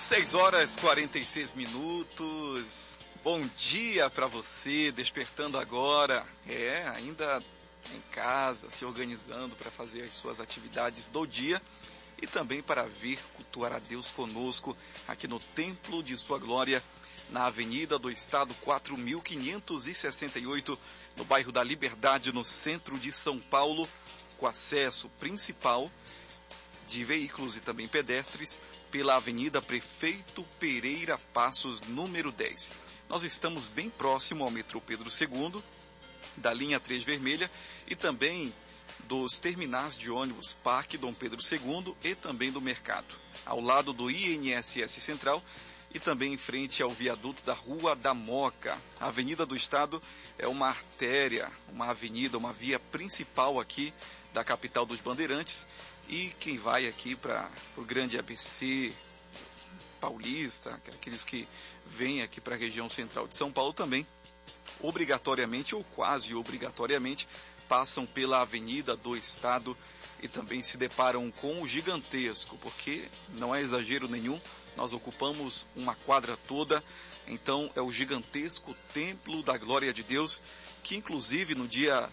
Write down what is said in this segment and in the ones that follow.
6h46. Bom dia para você, despertando agora. Ainda em casa, se organizando para fazer as suas atividades do dia e também para vir cultuar a Deus conosco aqui no Templo de Sua Glória, na Avenida do Estado 4568, no bairro da Liberdade, no centro de São Paulo, com acesso principal de veículos e também pedestres pela Avenida Prefeito Pereira Passos, número 10. Nós estamos bem próximo ao metrô Pedro II, da linha 3 vermelha e também dos terminais de ônibus Parque Dom Pedro II e também do mercado, ao lado do INSS Central e também em frente ao viaduto da Rua da Moca. A Avenida do Estado é uma artéria, uma avenida, uma via principal aqui da capital dos Bandeirantes, e quem vai aqui para o grande ABC paulista, aqueles que vêm aqui para a região central de São Paulo também, obrigatoriamente ou quase obrigatoriamente, passam pela Avenida do Estado e também se deparam com o gigantesco, porque não é exagero nenhum, nós ocupamos uma quadra toda, então é o gigantesco Templo da Glória de Deus, que inclusive no dia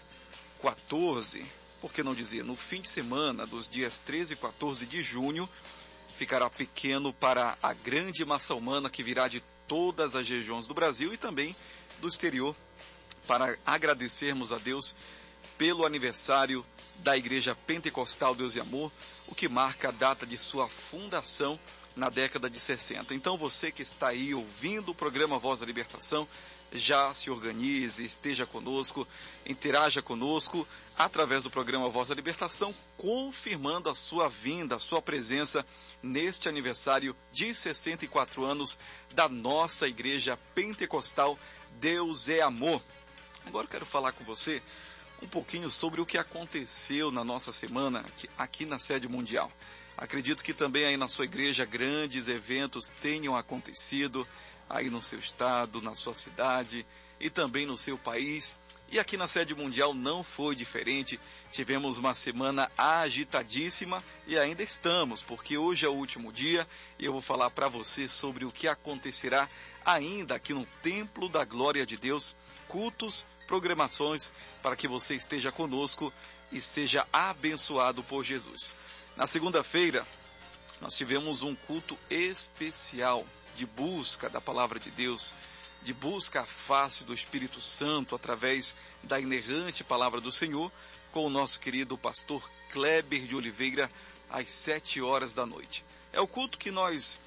14, por que não dizer, no fim de semana dos dias 13 e 14 de junho, ficará pequeno para a grande massa humana que virá de todas as regiões do Brasil e também do exterior, para agradecermos a Deus pelo aniversário da Igreja Pentecostal Deus e Amor, o que marca a data de sua fundação na década de 60. Então você que está aí ouvindo o programa Voz da Libertação, já se organize, esteja conosco, interaja conosco através do programa Voz da Libertação, confirmando a sua vinda, a sua presença neste aniversário de 64 anos da nossa Igreja Pentecostal Deus é Amor. Agora eu quero falar com você um pouquinho sobre o que aconteceu na nossa semana aqui na sede mundial. Acredito que também aí na sua igreja grandes eventos tenham acontecido aí no seu estado, na sua cidade e também no seu país. E aqui na sede mundial não foi diferente. Tivemos uma semana agitadíssima e ainda estamos, porque hoje é o último dia e eu vou falar para você sobre o que acontecerá ainda aqui no Templo da Glória de Deus, cultos, programações, para que você esteja conosco e seja abençoado por Jesus. Na segunda-feira, nós tivemos um culto especial de busca da Palavra de Deus, de busca à face do Espírito Santo através da inerrante Palavra do Senhor, com o nosso querido pastor Kleber de Oliveira, às 7h da noite. É o culto que nós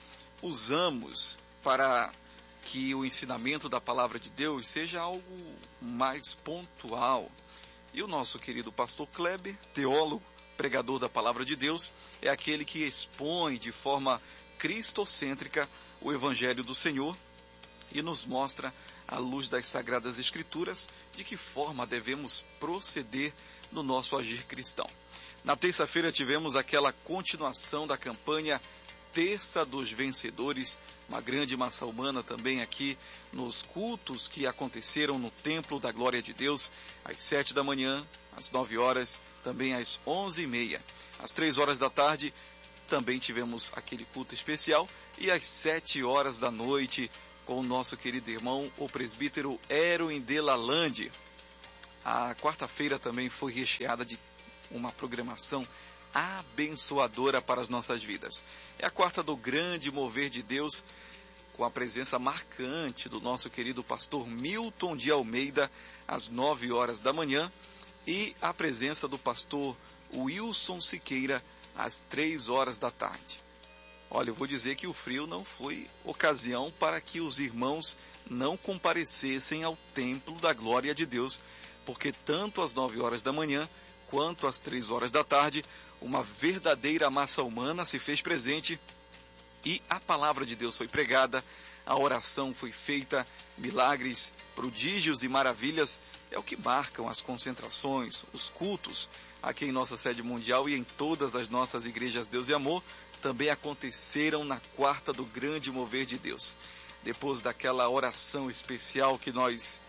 usamos para que o ensinamento da Palavra de Deus seja algo mais pontual. E o nosso querido pastor Kleber, teólogo, pregador da Palavra de Deus, é aquele que expõe de forma cristocêntrica o Evangelho do Senhor e nos mostra, à luz das Sagradas Escrituras, de que forma devemos proceder no nosso agir cristão. Na terça-feira tivemos aquela continuação da campanha Terça dos Vencedores, uma grande massa humana também aqui nos cultos que aconteceram no Templo da Glória de Deus, às 7h, às 9h, também às 11h30. Às 3h da tarde também tivemos aquele culto especial e às 7h da noite com o nosso querido irmão, o presbítero Erwin de Lalande. A quarta-feira também foi recheada de uma programação abençoadora para as nossas vidas. É a quarta do grande mover de Deus, com a presença marcante do nosso querido pastor Milton de Almeida, às 9h e a presença do pastor Wilson Siqueira, às 3h da tarde. Olha, eu vou dizer que o frio não foi ocasião para que os irmãos não comparecessem ao Templo da Glória de Deus, porque tanto às 9h quanto às 3h da tarde, uma verdadeira massa humana se fez presente e a palavra de Deus foi pregada, a oração foi feita, milagres, prodígios e maravilhas é o que marcam as concentrações, os cultos aqui em nossa sede mundial e em todas as nossas igrejas Deus e Amor, também aconteceram na quarta do grande mover de Deus. Depois daquela oração especial que nós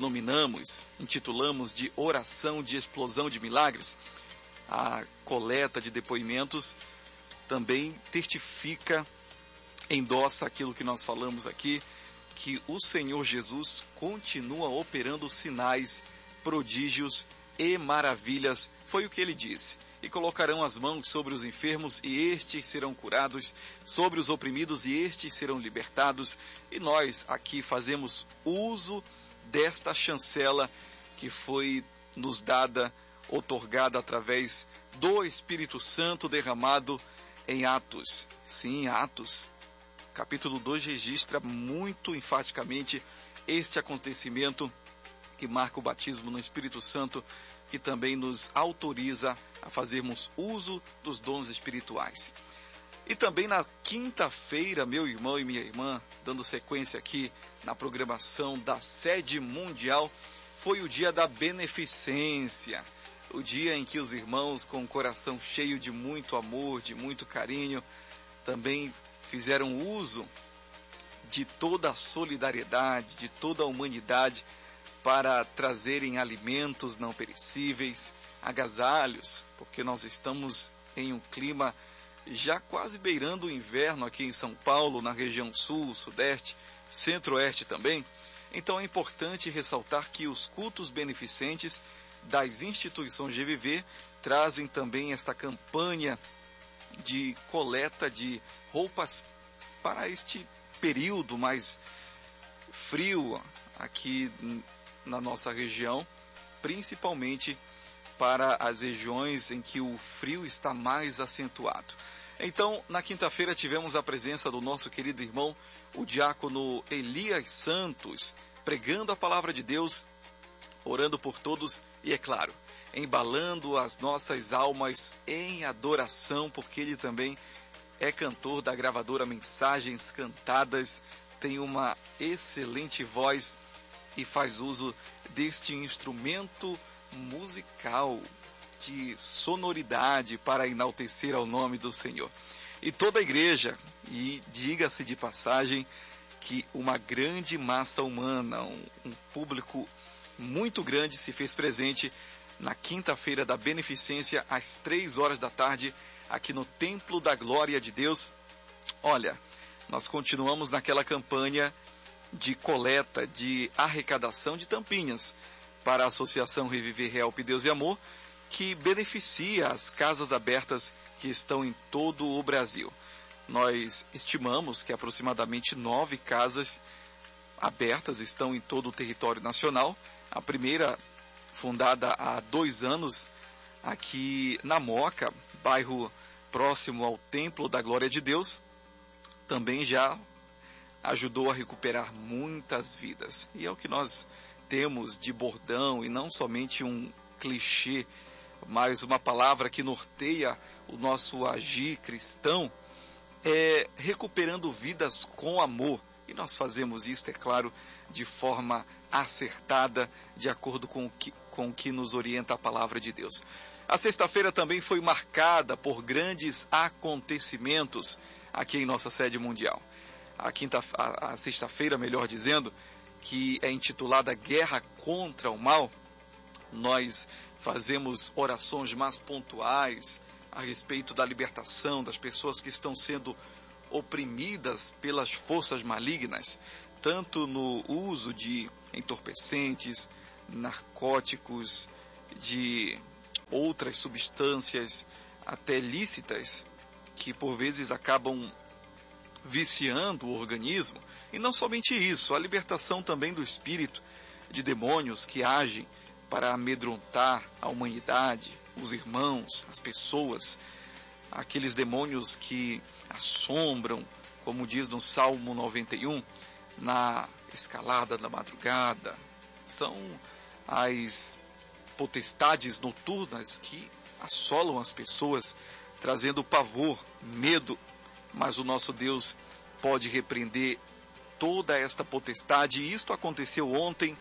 intitulamos de oração de explosão de milagres, a coleta de depoimentos também testifica endossa aquilo que nós falamos aqui, que o Senhor Jesus continua operando sinais, prodígios e maravilhas. Foi o que ele disse. E colocarão as mãos sobre os enfermos, e estes serão curados, sobre os oprimidos, e estes serão libertados. E nós aqui fazemos uso desta chancela que foi nos dada, outorgada através do Espírito Santo derramado em Atos. Sim, Atos. Capítulo 2 registra muito enfaticamente este acontecimento que marca o batismo no Espírito Santo, que também nos autoriza a fazermos uso dos dons espirituais. E também na quinta-feira, meu irmão e minha irmã, dando sequência aqui na programação da Sede Mundial, foi o dia da beneficência, o dia em que os irmãos, com o coração cheio de muito amor, de muito carinho, também fizeram uso de toda a solidariedade, de toda a humanidade, para trazerem alimentos não perecíveis, agasalhos, porque nós estamos em um clima já quase beirando o inverno aqui em São Paulo, na região sul, sudeste, centro-oeste também. Então é importante ressaltar que os cultos beneficentes das instituições GVV trazem também esta campanha de coleta de roupas para este período mais frio aqui na nossa região, principalmente para as regiões em que o frio está mais acentuado. Então, na quinta-feira tivemos a presença do nosso querido irmão, o diácono Elias Santos, pregando a palavra de Deus, orando por todos e, é claro, embalando as nossas almas em adoração, porque ele também é cantor da gravadora Mensagens Cantadas, tem uma excelente voz e faz uso deste instrumento musical de sonoridade para enaltecer ao nome do Senhor. E toda a igreja, e diga-se de passagem, que uma grande massa humana, um público muito grande se fez presente na quinta-feira da beneficência, às 3 horas da tarde, aqui no Templo da Glória de Deus. Olha, nós continuamos naquela campanha de coleta, de arrecadação de tampinhas para a Associação Reviver Help Deus e Amor, que beneficia as casas abertas que estão em todo o Brasil. Nós estimamos que aproximadamente 9 casas abertas estão em todo o território nacional. A primeira, fundada há 2 anos, aqui na Moca, bairro próximo ao Templo da Glória de Deus, também já ajudou a recuperar muitas vidas. E é o que nós temos de bordão, e não somente um clichê, mas uma palavra que norteia o nosso agir cristão, é recuperando vidas com amor. E nós fazemos isso, é claro, de forma acertada, de acordo com o que nos orienta a palavra de Deus. A sexta-feira também foi marcada por grandes acontecimentos aqui em nossa sede mundial. A sexta-feira, melhor dizendo, que é intitulada Guerra contra o Mal, nós fazemos orações mais pontuais a respeito da libertação das pessoas que estão sendo oprimidas pelas forças malignas, tanto no uso de entorpecentes, narcóticos, de outras substâncias até lícitas, que por vezes acabam viciando o organismo. E não somente isso, a libertação também do espírito de demônios que agem para amedrontar a humanidade, os irmãos, as pessoas, aqueles demônios que assombram, como diz no Salmo 91, na escalada da madrugada. São as potestades noturnas que assolam as pessoas, trazendo pavor, medo, mas o nosso Deus pode repreender toda esta potestade, e isto aconteceu ontem